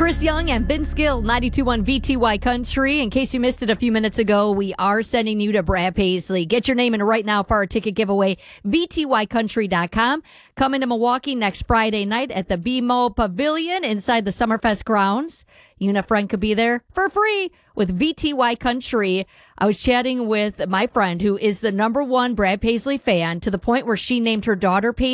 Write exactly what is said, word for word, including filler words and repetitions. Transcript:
Chris Young and Vince Gill, ninety-two point one V T Y Country. In case you missed it a few minutes ago, we are sending you to Brad Paisley. Get your name in right now for our ticket giveaway, V T Y country dot com. Coming to Milwaukee next Friday night at the B M O Pavilion inside the Summerfest grounds. You and a friend could be there for free with V T Y Country. I was chatting with my friend who is the number one Brad Paisley fan to the point where she named her daughter Paisley.